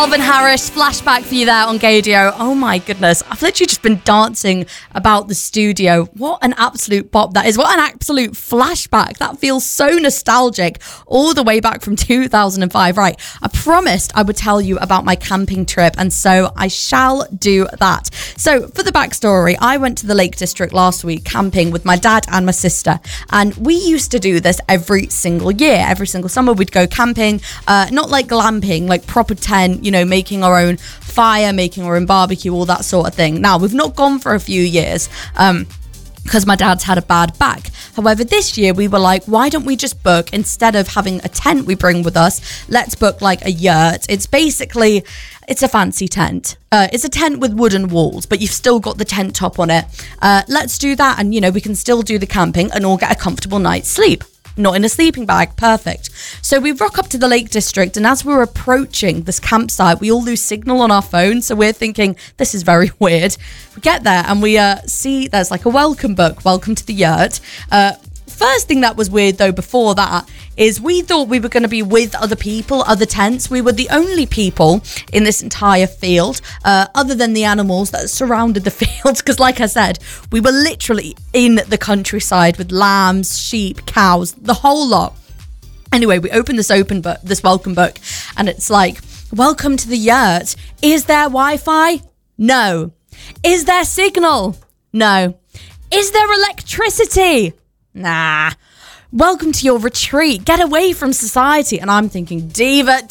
Calvin Harris, flashback for you there on Gaydio. Oh my goodness, I've literally just been dancing about the studio. What an absolute bop that is. What an absolute flashback. That feels so nostalgic, all the way back from 2005. Right, I promised I would tell you about my camping trip, and so I shall do that. So for the backstory, I went to the Lake District last week camping with my dad and my sister, and we used to do this every single year. Every single summer we'd go camping, not like glamping, like proper tent, you know, making our own fire, making our own barbecue, all that sort of thing. Now, we've not gone for a few years because my dad's had a bad back. However, this year we were like, why don't we just book, instead of having a tent we bring with us, let's book like a yurt. It's basically, it's a fancy tent. It's a tent with wooden walls, but you've still got the tent top on it. Let's do that, and, you know, we can still do the camping and all get a comfortable night's sleep. Not in a sleeping bag. Perfect. So we rock up to the Lake District, and as we're approaching this campsite, we all lose signal on our phones. So we're thinking, this is very weird. We get there and we see there's like a welcome book, welcome to the yurt. First thing that was weird though before that is we thought we were going to be with other people, other tents. We were the only people in this entire field, other than the animals that surrounded the field. Because like I said, we were literally in the countryside with lambs, sheep, cows, the whole lot. Anyway, we opened this welcome book, and it's like, welcome to the yurt. Is there Wi-Fi? No. Is there signal? No. Is there electricity? Nah. Welcome to your retreat. Get away from society. And I'm thinking, diva,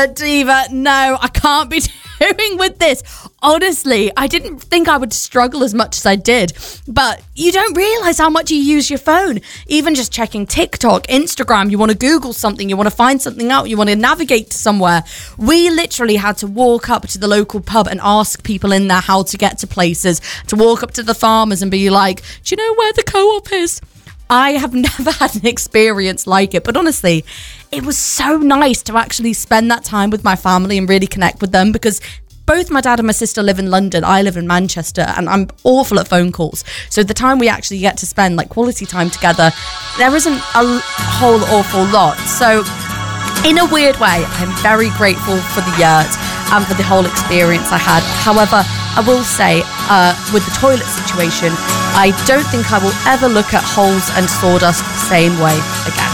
no, I can't be doing with this. Honestly, I didn't think I would struggle as much as I did. But you don't realize how much you use your phone. Even just checking TikTok, Instagram, you want to Google something, you want to find something out, you want to navigate to somewhere. We literally had to walk up to the local pub and ask people in there how to get to places, to walk up to the farmers and be like, do you know where the co-op is? I have never had an experience like it, but honestly, it was so nice to actually spend that time with my family and really connect with them, because both my dad and my sister live in London, I live in Manchester, and I'm awful at phone calls. So the time we actually get to spend like quality time together, there isn't a whole awful lot. So in a weird way, I'm very grateful for the yurt and for the whole experience I had. However, I will say, with the toilet situation, I don't think I will ever look at holes and sawdust the same way again.